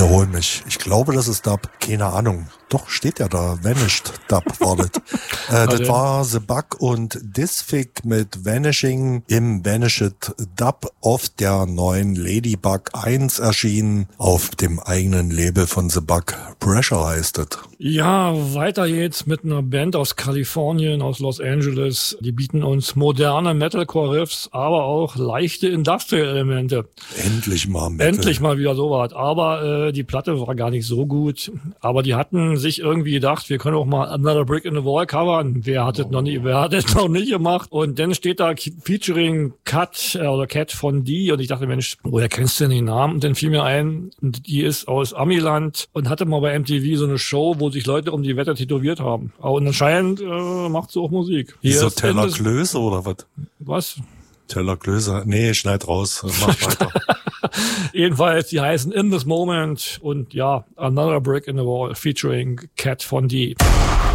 wiederhole mich. Ich glaube, das ist Dub. Keine Ahnung. Doch, steht ja da. Vanished Dub war das. Das war The Bug und Disfig mit Vanishing im Vanished Dub auf der neuen Ladybug 1 erschienen. Auf dem eigenen Label von The Bug. Pressure heißt das. Ja, weiter geht's mit einer Band aus Kalifornien, aus Los Angeles. Die bieten uns moderne Metalcore-Riffs, aber auch leichte Industrial-Elemente. Endlich mal Metal. Endlich mal wieder sowas. Aber die Platte war gar nicht so gut. Aber die hatten sich irgendwie gedacht, wir können auch mal Another Brick in the Wall covern. Wer hat das noch nicht gemacht? Und dann steht da Featuring Cat von D. Und ich dachte, Mensch, woher kennst du denn den Namen? Und dann fiel mir ein, die ist aus Amiland und hatte mal bei MTV so eine Show, wo sich Leute um die Wette tätowiert haben. Und anscheinend macht sie auch Musik. Hier so Teller Klöße oder was? Was? Teller Klöße? Nee, schneid raus. Mach weiter. Jedenfalls, die heißen In This Moment und ja, Another Brick in the Wall featuring Cat von D.